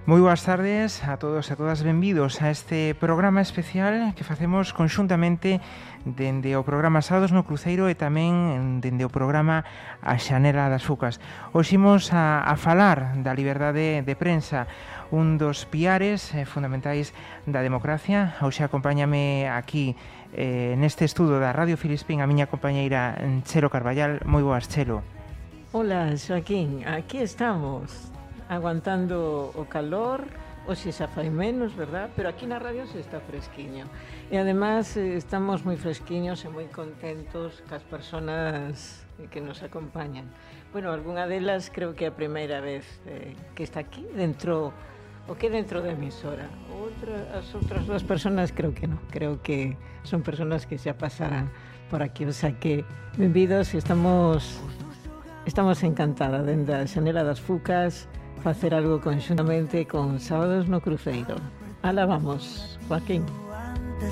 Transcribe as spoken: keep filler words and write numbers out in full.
Moi boas tardes a todos e a todas, benvidos a este programa especial que facemos conxuntamente dende o programa Sábados no Cruceiro e tamén dende o programa A Xanela das Fucas. Hoxe imos a, a falar da liberdade de prensa, un dos piares eh, fundamentais da democracia. Hoxe acompáñame aquí eh, neste estudo da Radio Filispín a miña compañeira Chelo Carballal. Moi boas, Chelo. Hola, Joaquín, aquí estamos aguantando o calor, hoxe xa fai menos, verdad? Pero aquí na radio se está fresquiño. E además eh, estamos moi fresquiños e moi contentos cas persoas que nos acompañan. Bueno, algunha delas creo que é a primeira vez eh, que está aquí dentro, o que dentro da emisora. Outra, as outras dúas persoas creo que non. Creo que son persoas que xa pasarán por aquí. O sea que, benvidos, estamos estamos encantadas dende a Xanela das Fucas facer algo conxuntamente con Sábados no Cruceiro. Alá vamos, Joaquín.